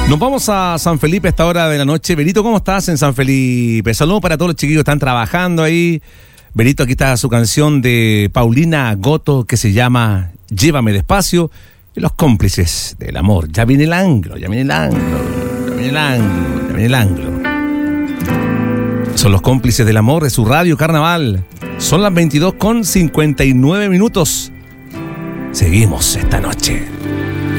Nos vamos a San Felipe a esta hora de la noche. Berito, ¿cómo estás en San Felipe? Saludos para todos los chiquillos que están trabajando ahí. Berito, aquí está su canción de Paulina Goto que se llama Llévame despacio. Y los cómplices del amor. Ya viene el anglo, ya viene el anglo, ya viene el anglo, ya viene el anglo. Son los cómplices del amor de su radio Carnaval. Son las 22:59. Seguimos esta noche.